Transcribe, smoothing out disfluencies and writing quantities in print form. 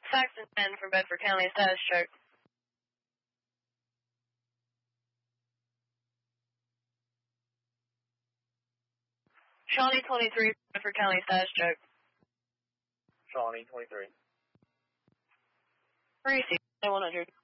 Saxon 10 for Bedford County, status check. Shawnee 23 for Bedford County, status check. Shawnee 23. Receive 100.